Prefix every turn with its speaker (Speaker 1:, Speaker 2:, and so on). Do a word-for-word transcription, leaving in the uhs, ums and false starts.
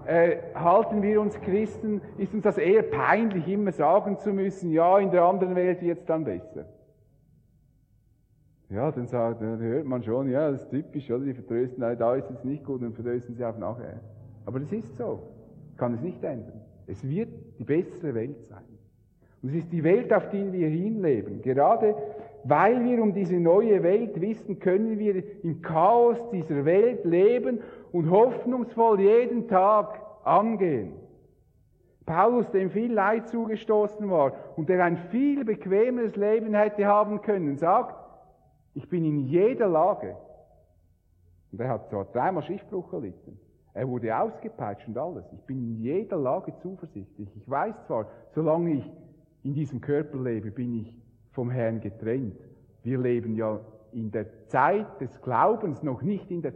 Speaker 1: äh, halten wir uns Christen, ist uns das eher peinlich, immer sagen zu müssen, ja, in der anderen Welt wird es dann besser. Ja, dann, sagt, dann hört man schon, ja, das ist typisch, oder? Die vertrösten, da ist es nicht gut und vertrösten sie auch nachher. Aber das ist so. Ich kann es nicht ändern. Es wird die bessere Welt sein. Und es ist die Welt, auf die wir hinleben. Gerade weil wir um diese neue Welt wissen, können wir im Chaos dieser Welt leben und hoffnungsvoll jeden Tag angehen. Paulus, dem viel Leid zugestoßen war und der ein viel bequemeres Leben hätte haben können, sagt, ich bin in jeder Lage. Und er hat zwar dreimal Schiffbruch erlitten. Er wurde ausgepeitscht und alles. Ich bin in jeder Lage zuversichtlich. Ich weiß zwar, solange ich in diesem Körper lebe, bin ich vom Herrn getrennt. Wir leben ja in der Zeit des Glaubens, noch nicht in der